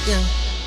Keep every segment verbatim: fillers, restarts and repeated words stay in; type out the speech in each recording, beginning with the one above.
Yeah.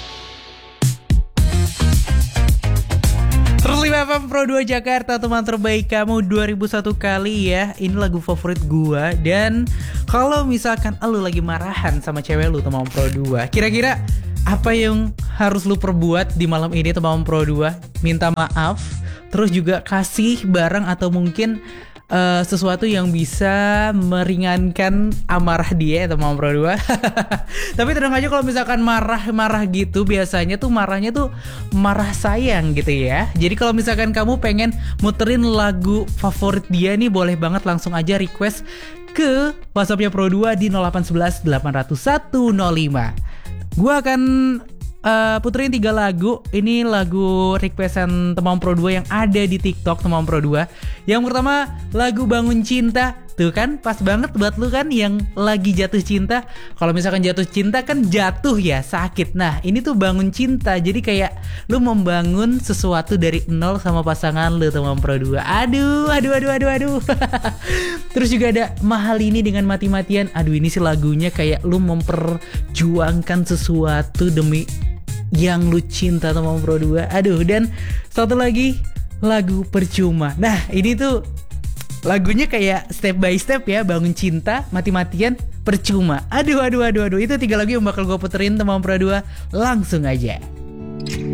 Terlima F M Pro dua Jakarta, teman terbaik kamu dua ribu satu kali ya. Ini lagu favorit gua. Dan kalau misalkan lu lagi marahan sama cewek lu teman Pro dua, kira-kira apa yang harus lu perbuat di malam ini teman Pro dua? Minta maaf, terus juga kasih barang atau mungkin Uh, sesuatu yang bisa meringankan amarah dia teman Pro dua. Tapi tenang aja, kalau misalkan marah-marah gitu biasanya tuh marahnya tuh marah sayang gitu ya. Jadi kalau misalkan kamu pengen muterin lagu favorit dia nih, boleh banget langsung aja request ke WhatsAppnya Pro dua di nol delapan satu satu delapan nol satu nol lima. Gua akan Uh, puterin tiga lagu. Ini lagu requestan teman Pro dua yang ada di TikTok teman Pro dua. Yang pertama lagu Bangun Cinta. Tuh kan pas banget buat lu kan yang lagi jatuh cinta. Kalau misalkan jatuh cinta kan jatuh ya, sakit. Nah ini tuh bangun cinta, jadi kayak lu membangun sesuatu dari nol sama pasangan lu teman Pro dua. Aduh aduh aduh aduh aduh. Terus juga ada Mahal Ini dengan Mati-Matian. Aduh ini sih lagunya kayak lu memperjuangkan sesuatu demi yang lu cinta teman Pro dua. Aduh, dan satu lagi lagu Percuma. Nah ini tuh lagunya kayak step by step ya. Bangun Cinta, Mati-Matian, Percuma. Aduh aduh aduh aduh. Itu tiga lagu yang bakal gue puterin teman Pro dua. Langsung aja.